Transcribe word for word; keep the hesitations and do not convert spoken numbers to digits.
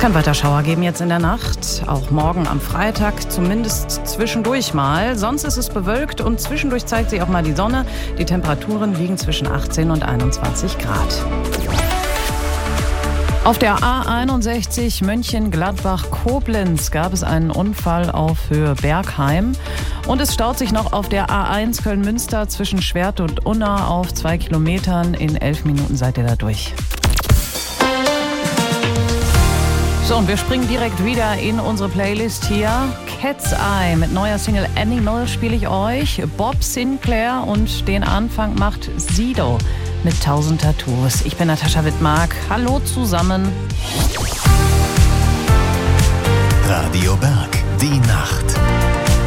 kann weiter Schauer geben jetzt in der Nacht, auch morgen am Freitag, zumindest zwischendurch mal. Sonst ist es bewölkt und zwischendurch zeigt sich auch mal die Sonne. Die Temperaturen liegen zwischen achtzehn und einundzwanzig Grad. Auf der A einundsechzig Mönchengladbach-Koblenz gab es einen Unfall auf Höhe Bergheim. Und es staut sich noch auf der A eins Köln-Münster zwischen Schwert und Unna auf zwei Kilometern. In elf Minuten seid ihr da durch. So, und wir springen direkt wieder in unsere Playlist hier. Cat's Eye mit neuer Single Animal spiele ich euch. Bob Sinclair und den Anfang macht Sido mit tausend Tattoos. Ich bin Natascha Wittmark. Hallo zusammen. Radio Berg, die Nacht.